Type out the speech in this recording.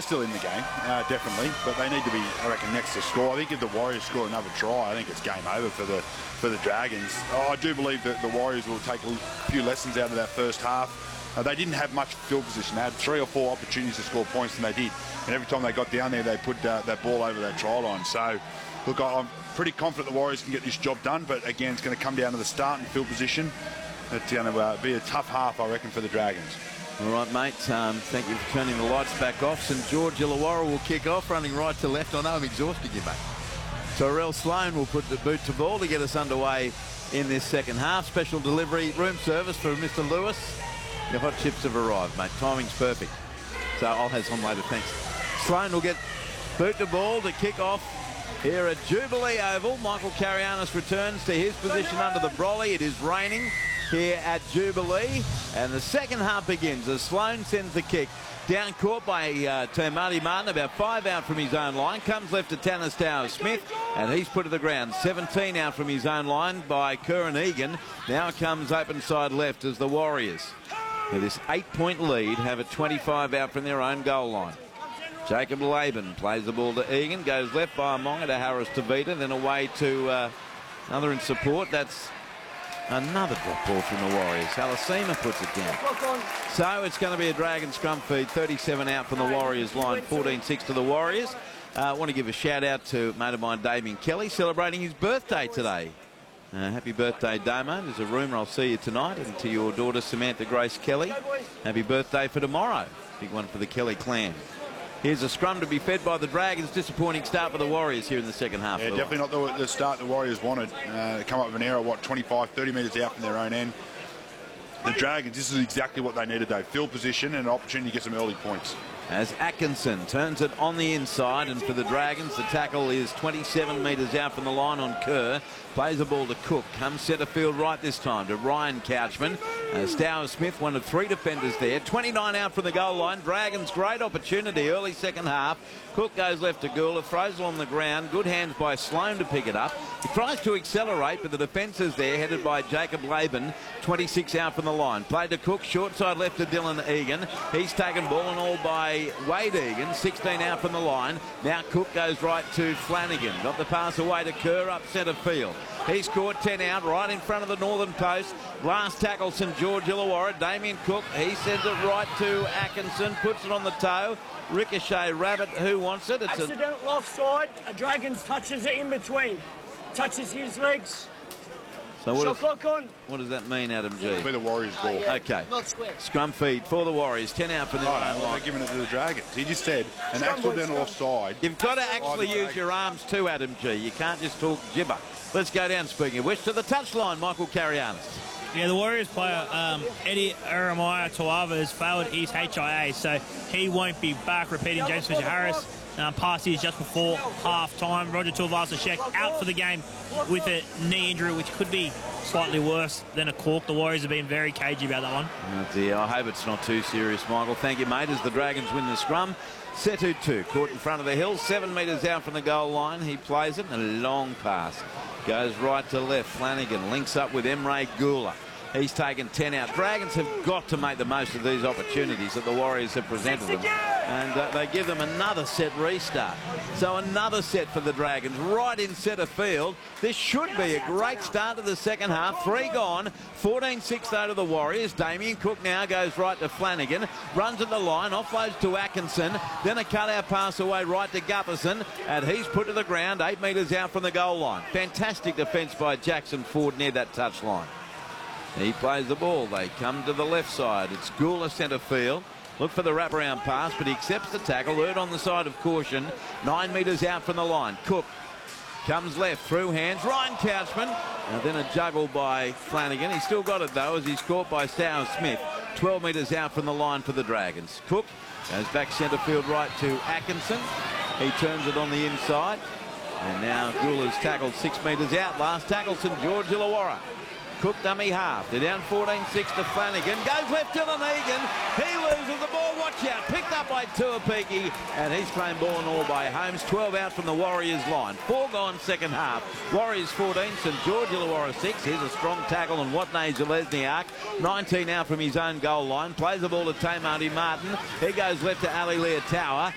still in the game, definitely, but they need to be, I reckon, next to score. I think if the Warriors score another try, I think it's game over for the Dragons. I do believe that the Warriors will take a few lessons out of that first half. They didn't have much field position. They had 3 or 4 opportunities to score points, and they did. And every time they got down there, they put that ball over that try line. So, look, I'm pretty confident the Warriors can get this job done, but again, it's going to come down to the start and field position. It's going to be a tough half, I reckon, for the Dragons. All right, mate. Thank you for turning the lights back off. St George Illawarra will kick off, running right to left. I know I'm exhausting you, mate. Tyrell Sloan will put the boot to ball to get us underway in this second half. Special delivery room service for Mr. Lewis. Your hot chips have arrived, mate. Timing's perfect. So I'll have some later, thanks. Sloan will get boot to ball to kick off here at Jubilee Oval. Michael Carianis returns to his position under the brolly. It is raining here at Jubilee, and the second half begins as Sloan sends the kick down court by Marty Martin, about 5 out from his own line. Comes left to Tanner Stowers-Smith, and he's put to the ground. 17 out from his own line by Curran Egan. Now comes open side left as the Warriors, with this 8-point lead, have a 25 out from their own goal line. Jacob Laban plays the ball to Egan, goes left by Amonga to Harris Tavita, then away to another in support. That's another drop ball from the Warriors. Alasima puts it down. So it's going to be a Dragon scrum feed. 37 out from the Warriors line, 14-6 to the Warriors. I want to give a shout out to mate of mine, Damien Kelly, celebrating his birthday today. Happy birthday, Damo. There's a rumour I'll see you tonight, and to your daughter Samantha Grace Kelly, happy birthday for tomorrow. Big one for the Kelly clan. Here's a scrum to be fed by the Dragons. Disappointing start for the Warriors here in the second half. Yeah, definitely not the start the Warriors wanted. They come up with an error, 25, 30 metres out from their own end. The Dragons, this is exactly what they needed, though. Field position and an opportunity to get some early points. As Atkinson turns it on the inside, and for the Dragons, the tackle is 27 metres out from the line on Kerr. Plays the ball to Cook. Comes centre field right this time to Ryan Couchman. Stowers-Smith, one of 3 defenders there. 29 out from the goal line. Dragons, great opportunity early second half. Cook goes left to Gula, throws it on the ground. Good hands by Sloan to pick it up. He tries to accelerate, but the defence is there, headed by Jacob Laban. 26 out from the line. Played to Cook, short side left to Dylan Egan. He's taken ball and all by Wade Egan. 16 out from the line. Now Cook goes right to Flanagan. Got the pass away to Kerr up centre field. He's caught 10 out right in front of the northern post. Last tackle, St George Illawarra. Damien Cook, he sends it right to Atkinson, puts it on the toe. Ricochet Rabbit, who wants it? It's accidental offside. A Dragons touches it in between. Touches his legs. So what does that mean, Adam G? It'll be the Warriors' ball. Okay. Scrum feed for the Warriors. 10 out for the line. They're giving it to the Dragons. He just said an accidental offside. You've got to actually use your arms too, Adam G. You can't just talk gibber. Let's go down, speaking of which, to the touchline, Michael Carianis. Yeah, the Warriors player, Eddie Eremaya Tuava, has failed his HIA, so he won't be back, repeating James Fisher-Harris. Pass is just before half-time. Roger Tuivasa-Sheck out for the game with a knee injury, which could be slightly worse than a cork. The Warriors have been very cagey about that one. Oh dear, I hope it's not too serious, Michael. Thank you, mate, as the Dragons win the scrum. Setu 2, caught in front of the hill, 7 metres out from the goal line. He plays it, and a long pass. Goes right to left. Flanagan links up with Emre Gula. He's taken 10 out. Dragons have got to make the most of these opportunities that the Warriors have presented them. And they give them another set restart. So another set for the Dragons right in centre field. This should be a great start to the second half. 3 gone. 14-6 though to the Warriors. Damien Cook now goes right to Flanagan. Runs at the line. Offloads to Atkinson. Then a cut-out pass away right to Gutherson. And he's put to the ground 8 metres out from the goal line. Fantastic defence by Jackson Ford near that touch line. He plays the ball. They come to the left side. It's Gula centre field. Look for the wraparound pass, but he accepts the tackle. Erred on the side of caution. 9 metres out from the line. Cook comes left, through hands. Ryan Couchman. And then a juggle by Flanagan. He's still got it, though, as he's caught by Stowers-Smith. 12 metres out from the line for the Dragons. Cook goes back centre field right to Atkinson. He turns it on the inside. And now Gula's tackled 6 metres out. Last tackle, St George Illawarra. Cook dummy half. They're down 14-6 to Flanagan. Goes left, Dylan Egan. He loses the ball. Watch out. Picked up by Tuapiki. And he's claimed ball and all by Holmes. 12 out from the Warriors line. 4 gone second half. Warriors 14, St George Illawarra 6. Here's a strong tackle on Watney Zelezniak. 19 out from his own goal line. Plays the ball to Tamati Martin. He goes left to Ali Leotawa.